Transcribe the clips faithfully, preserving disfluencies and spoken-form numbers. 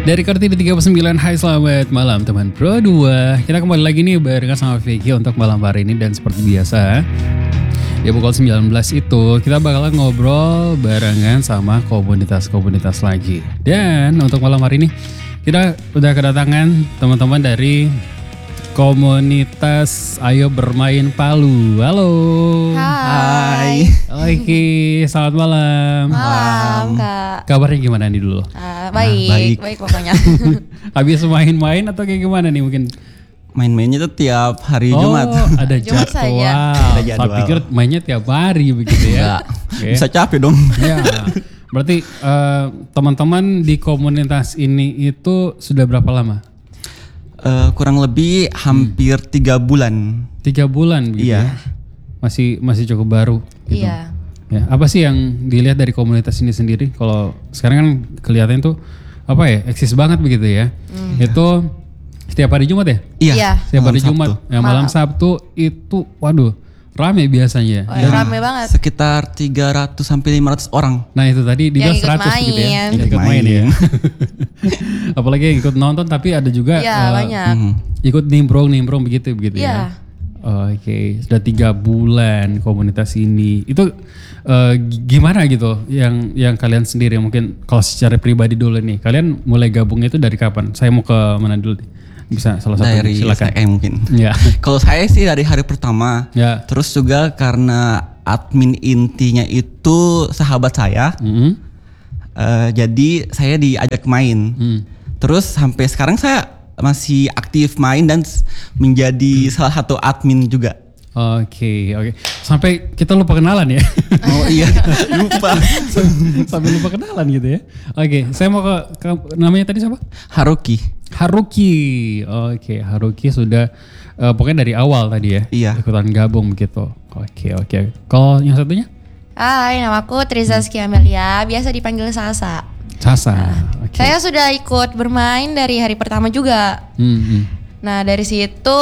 Dari Kartini tiga puluh sembilan, hai selamat malam teman Pro dua. Kita kembali lagi nih barengan sama Vicky untuk malam hari ini. Dan seperti biasa di pukul sembilan belas itu kita bakalan ngobrol barengan sama komunitas-komunitas lagi. Dan untuk malam hari ini kita udah kedatangan teman-teman dari komunitas Ayo Bermain Palu. Halo. Hai. Oke, selamat malam. Malam, Kak. Kabarnya gimana nih dulu? Uh, baik, Nah, baik. baik pokoknya. Habis main-main atau kayak gimana nih mungkin? Main-mainnya tuh tiap hari Oh, Jumat. ada Jumat jadwal. saja. Ada jadwal. Saya pikir mainnya tiap hari begitu ya. Enggak. Oke. Bisa capek dong. Ya. Berarti eh, teman-teman di komunitas ini itu sudah berapa lama? Eh, kurang lebih hampir tiga bulan. Tiga bulan gitu Iya. ya? Masih masih cukup baru gitu. Iya. Ya, apa sih yang dilihat dari komunitas ini sendiri? Kalau sekarang kan kelihatan tuh apa ya, eksis banget begitu ya. Hmm. Itu setiap hari Jumat ya? Iya. Setiap hari malam Jumat. Sabtu. Ya, malam Malam. Sabtu itu waduh, rame biasanya. Oh, Dan- rame banget. Sekitar tiga ratus sampai lima ratus orang. Nah itu tadi dibilang Yang ikut seratus gitu ya. main. Yang ikut main ya. Apalagi yang ikut nonton tapi ada juga Iya, eh, banyak. Mhm. ikut nimbrong-nimbrong begitu begitu Iya. ya. Oke, sudah tiga bulan komunitas ini. Itu eh, g- gimana gitu yang yang kalian sendiri mungkin kalau secara pribadi dulu nih. Kalian mulai gabungnya itu dari kapan? Saya mau ke mana dulu nih? Bisa salah satu Dari silakan. S K M mungkin. Ya. Kalau saya sih dari hari pertama. Ya. Terus juga karena admin intinya itu sahabat saya. Mhm. eh, jadi saya diajak main. Hmm. Terus sampai sekarang saya masih aktif main dan s- menjadi salah satu admin juga. Oke, oke. Sampai kita lupa kenalan ya. Oh iya, lupa. Sampai lupa kenalan gitu ya. Oke, saya mau ke, ke- namanya tadi siapa? Haruki. Haruki. Oke, Haruki sudah eh, pokoknya dari awal tadi ya. Iya. Ikutan gabung begitu. Oke, oke. Kalau yang satunya? Hai, namaku Trizaski Amelia, biasa dipanggil Sasa. Sasa. Oke. Saya sudah ikut bermain dari hari pertama juga. Hmm, hmm. Nah, dari situ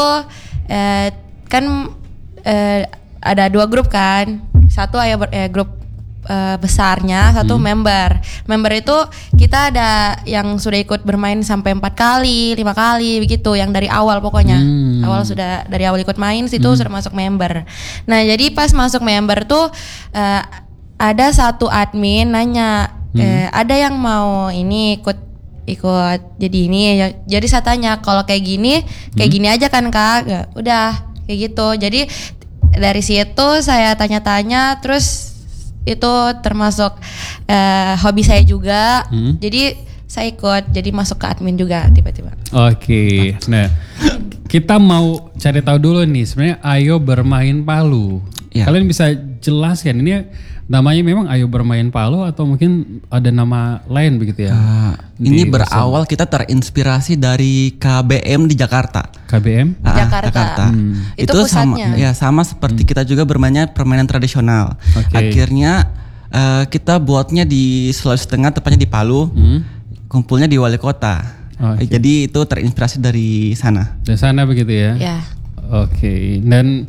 eh, kan eh, ada dua grup kan. Satu ayo ber- eh, grup eh, besarnya, satu member. Member itu kita ada yang sudah ikut bermain sampai empat kali, lima kali begitu. Yang dari awal pokoknya. Hmm. Awal sudah dari awal ikut main situ sudah masuk member. Nah, jadi pas masuk member tuh eh, ada satu admin nanya, eh, ada yang mau ini ikut ikut jadi ini ya. Jadi saya tanya kalau kayak gini kayak gini aja kan Kak. Ya, udah kayak gitu. Jadi dari situ saya tanya-tanya terus itu termasuk eh, hobi saya juga. Hmm. Jadi saya ikut jadi masuk ke admin juga tiba-tiba. Oke. Nah, kita mau cari tahu dulu nih sebenarnya Ayo Bermain Palu. Ya. Kalian bisa jelaskan ini namanya memang Ayo Bermain Palu atau mungkin ada nama lain begitu ya? Ah, Di ini berawal kita terinspirasi dari K B M di Jakarta. K B M? Ah, Jakarta. Hmm. Itu Itu sama, pusatnya. ya sama seperti kita juga bermainnya permainan tradisional. Oke. Akhirnya eh, kita buatnya di Sulawesi Tengah, tepatnya di Palu. Hmm. Kumpulnya di wali kota. Oke. Jadi itu terinspirasi dari sana. Dari sana begitu ya? Ya. Oke. Dan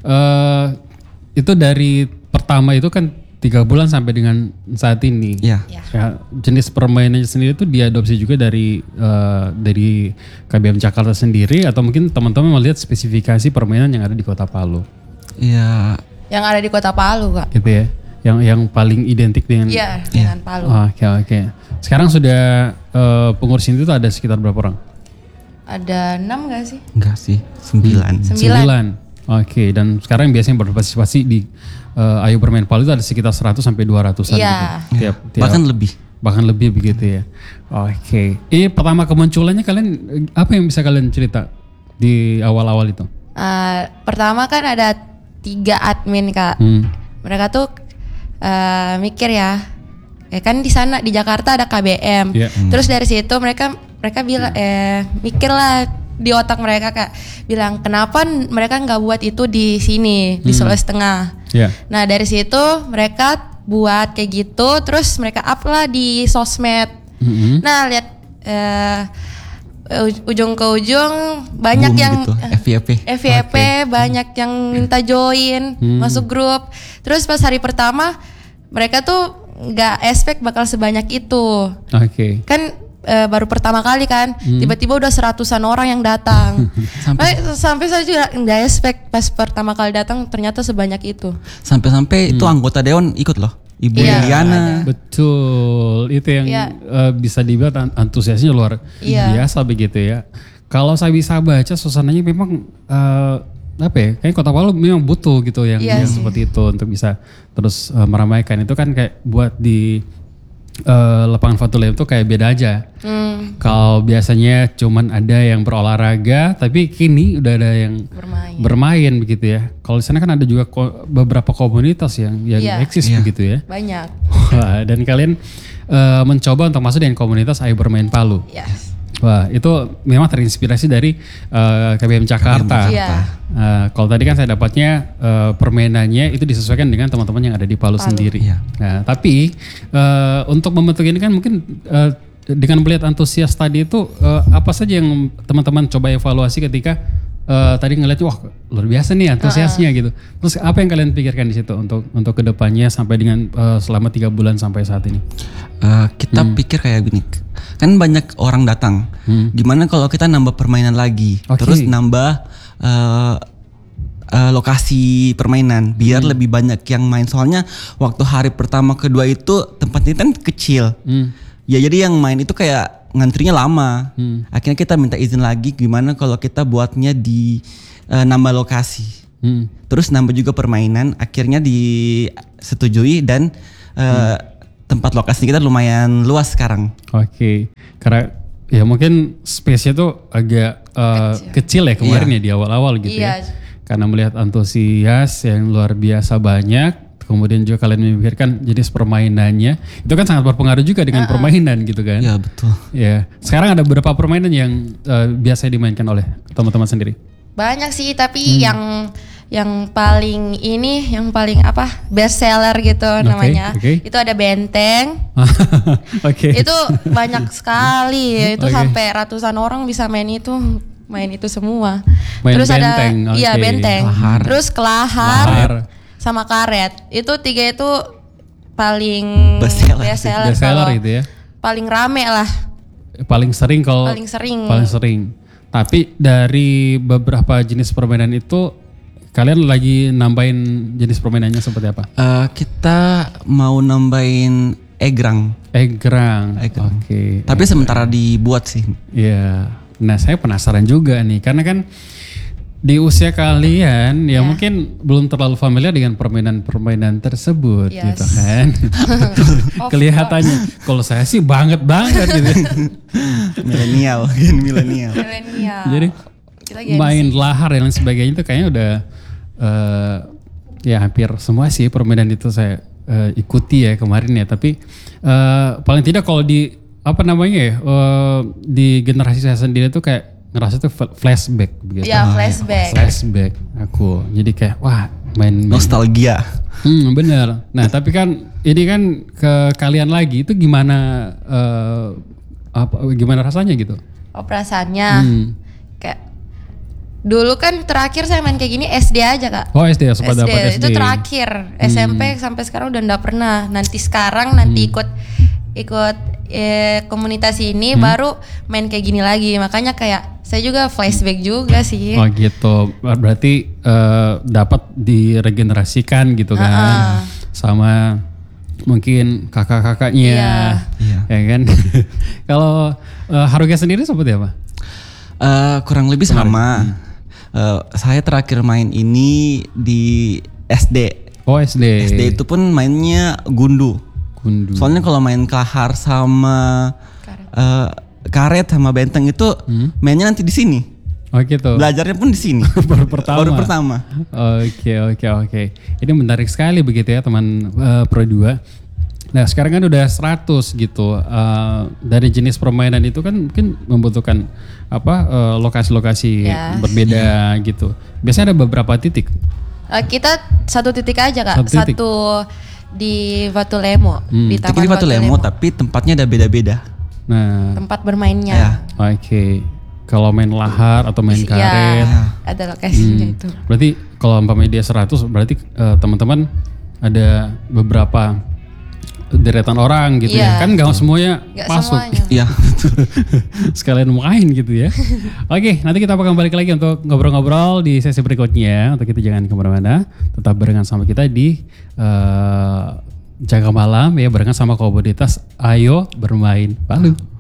eh, itu dari pertama itu kan tiga bulan sampai dengan saat ini. Ya. Ya. Ya, jenis permainannya sendiri itu diadopsi juga dari eh, dari K B M Jakarta sendiri atau mungkin teman-teman melihat spesifikasi permainan yang ada di Kota Palu, Ya, Yang ada di Kota Palu, Kak. gitu ya? Yang yang paling identik dengan. Iya, dengan Palu. Oke oke. Sekarang sudah eh, pengurus itu ada sekitar berapa orang? Ada enam gak sih? enggak sih, sembilan. Sembilan. Oke, dan sekarang biasanya berpartisipasi di eh, Ayo Bermain Palu itu ada sekitar seratus sampai dua ratusan Iya. gitu. Tiap, tiap, Bahkan lebih. bahkan lebih begitu ya. Oke. Ini pertama kemunculannya kalian eh, apa yang bisa kalian cerita di awal-awal itu? Eh, pertama kan ada tiga admin, Kak. Hmm. Mereka tuh eh, mikir ya, ya kan di sana di Jakarta ada K B M. Iya. Terus dari situ mereka mereka bilang eh mikir lah di otak mereka Kak, bilang kenapa mereka nggak buat itu di sini di Sulawesi Tengah. Ya. Nah dari situ mereka buat kayak gitu, terus mereka up lah di sosmed. Mhm. Nah lihat eh, uj- ujung ke ujung banyak Boom yang gitu, F Y P. F Y P banyak yang minta join masuk grup. Terus pas hari pertama mereka tuh nggak expect bakal sebanyak itu. Oke. Kan eh, baru pertama kali kan, Hmm. tiba-tiba udah seratusan orang yang datang. sampai sampai saya juga nggak expect pas pertama kali datang ternyata sebanyak itu. Sampai-sampai itu anggota dewan ikut loh. Ibu Iya, Liliana. Betul, itu yang Iya. eh, bisa dibilang an- antusiasnya luar Iya. biasa begitu ya. Kalau saya bisa baca suasananya memang eh, apa ya? Kayak Kota Palu memang butuh gitu yang, Iya yang sih. seperti itu untuk bisa terus eh, meramaikan. Itu kan kayak buat di eh, lapangan Fatulem itu kayak beda aja. Hmm, Kalau biasanya cuman ada yang berolahraga, tapi kini udah ada yang bermain. bermain begitu ya. Kalau di sana kan ada juga ko- beberapa komunitas yang yang Iya. eksis Iya. begitu ya. Banyak. Wah, dan kalian eh, mencoba untuk masuk dengan komunitas Ayo Bermain Palu. Yes. Wah, itu memang terinspirasi dari eh, K B M Jakarta. Iya. Eh, kalau tadi kan saya dapatnya eh, permainannya itu disesuaikan dengan teman-teman yang ada di Palu, sendiri. Iya. Nah, tapi eh, untuk membentuk ini kan mungkin eh, dengan melihat antusias tadi itu eh, apa saja yang teman-teman coba evaluasi ketika eh, tadi ngeliat wah luar biasa nih antusiasnya gitu. Terus apa yang kalian pikirkan di situ untuk untuk kedepannya sampai dengan eh, selama tiga bulan sampai saat ini? Eh, kita pikir kayak gini, kan banyak orang datang. Gimana kalau kita nambah permainan lagi, Oke. terus nambah eh, eh, lokasi permainan, biar lebih banyak yang main. Soalnya waktu hari pertama kedua itu tempatnya kan kecil, Hmm. ya jadi yang main itu kayak ngantrinya lama. Akhirnya kita minta izin lagi, gimana kalau kita buatnya di eh, nambah lokasi. Hmm. Terus nambah juga permainan, akhirnya disetujui dan eh, tempat lokasi kita lumayan luas sekarang. Oke, karena ya mungkin space-nya tuh agak uh, kecil. ya kemarin ya di awal-awal gitu ya. Iya. Karena melihat antusias yang luar biasa banyak, kemudian juga kalian memikirkan jenis permainannya, itu kan sangat berpengaruh juga dengan permainan gitu kan. Ya betul. Ya, sekarang ada beberapa permainan yang uh, biasa dimainkan oleh teman-teman sendiri. Banyak sih, tapi yang yang paling ini, yang paling apa best seller gitu namanya. oke. Itu ada benteng. Oke. Itu banyak sekali. Itu Oke. sampai ratusan orang bisa main itu, main itu semua. Main Terus benteng, ada iya oke. benteng. Kelahar. Terus kelahar, Kelahar. sama karet. Itu tiga itu paling Best seller. best seller. Best seller Kalau gitu ya. Paling rame lah, Paling sering kalau paling sering. paling sering. Tapi dari beberapa jenis permainan itu kalian lagi nambahin jenis permainannya seperti apa? Eh, kita mau nambahin egrang, Egrang. Egrang. Oke. tapi sementara dibuat sih. Iya. Nah, saya penasaran juga nih karena kan di usia kalian ya Ya. mungkin belum terlalu familiar dengan permainan-permainan tersebut Yes. gitu kan. Of Kelihatannya kalau saya sih banget banget gitu. Milenial, gen milenial. Milenial. Jadi Kita Gen Z. main lahar dan lain sebagainya itu kayaknya udah eh, ya hampir semua sih permainan itu saya eh, ikuti ya kemarin ya. Tapi eh, paling tidak kalau di apa namanya ya eh, di generasi saya sendiri tuh kayak ngerasa tuh fl- flashback begitu. Ya, flashback. Flashback aku. Jadi kayak wah main, main. Nostalgia. Hmm, bener. Nah tapi kan ini kan ke kalian lagi itu gimana eh, apa gimana rasanya gitu? Oh, perasaannya Hmm. kayak dulu kan terakhir saya main kayak gini S D aja kak. Oh S D ya sempat dapat S D. Itu terakhir. S M P sampai sekarang udah nggak pernah. Nanti sekarang nanti ikut ikut eh, komunitas ini baru main kayak gini lagi. Makanya kayak saya juga flashback juga sih. Oh gitu, berarti eh, dapat diregenerasikan gitu kan, Ah. sama mungkin kakak-kakaknya, Iya. ya kan? Kalau eh, Haruka sendiri seperti apa? Eh, kurang lebih sama. Eh, saya terakhir main ini di S D. Oh S D. S D itu pun mainnya gundu. Gundu. Soalnya kalau main kelahar sama eh, karet sama benteng itu mainnya nanti di sini. Oh gitu. Belajarnya pun di sini. Baru pertama. Baru pertama. Oke oke oke. Ini menarik sekali begitu ya teman eh, Pro dua. Nah sekarang kan udah seratus gitu. Eh, dari jenis permainan itu kan mungkin membutuhkan apa eh, lokasi-lokasi Ya. berbeda gitu. Biasanya ada beberapa titik. Eh, kita satu titik aja kak. Satu titik. Satu di Batu Lemo, di Kita Taman di Batu Lemo tapi tempatnya ada beda-beda. Nah Tempat bermainnya. Ya. oke. Kalau main lahar atau main Ya, karet. ada lokasinya Hmm. itu. Berarti kalau umpamanya dia seratus berarti eh, teman-teman ada beberapa deretan orang gitu Iya. ya. Kan gak semuanya Nggak masuk. semuanya. Iya. Sekalian main gitu ya. Oke, nanti kita akan balik lagi untuk ngobrol-ngobrol di sesi berikutnya. Untuk itu jangan kemana-mana. Tetap barengan sama kita di uh, Jaga Malam ya, barengan sama komunitas Ayo Bermain Palu.